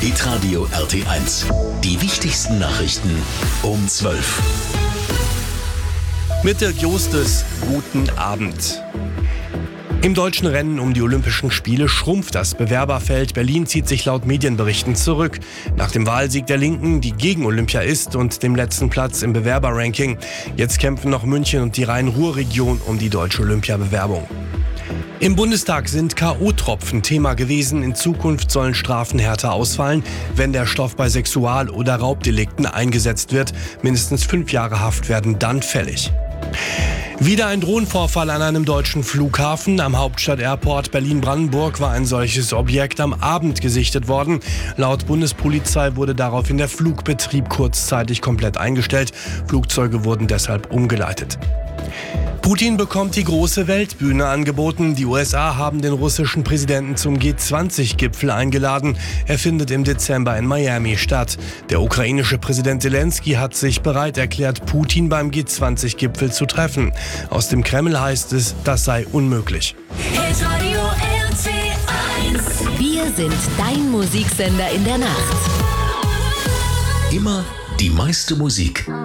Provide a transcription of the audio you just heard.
Hitradio RT1. Die wichtigsten Nachrichten um 12. Mit Dirk Jostes, guten Abend. Im deutschen Rennen um die Olympischen Spiele schrumpft das Bewerberfeld. Berlin zieht sich laut Medienberichten zurück. Nach dem Wahlsieg der Linken, die gegen Olympia ist, und dem letzten Platz im Bewerberranking. Jetzt kämpfen noch München und die Rhein-Ruhr-Region um die deutsche Olympiabewerbung. Im Bundestag sind K.O.-Tropfen Thema gewesen. In Zukunft sollen Strafen härter ausfallen, wenn der Stoff bei Sexual- oder Raubdelikten eingesetzt wird. Mindestens 5 Jahre Haft werden dann fällig. Wieder ein Drohnenvorfall an einem deutschen Flughafen. Am Hauptstadt-Airport Berlin-Brandenburg war ein solches Objekt am Abend gesichtet worden. Laut Bundespolizei wurde daraufhin der Flugbetrieb kurzzeitig komplett eingestellt. Flugzeuge wurden deshalb umgeleitet. Putin bekommt die große Weltbühne angeboten. Die USA haben den russischen Präsidenten zum G20-Gipfel eingeladen. Er findet im Dezember in Miami statt. Der ukrainische Präsident Zelensky hat sich bereit erklärt, Putin beim G20-Gipfel zu treffen. Aus dem Kreml heißt es, das sei unmöglich. Wir sind dein Musiksender in der Nacht. Immer die meiste Musik.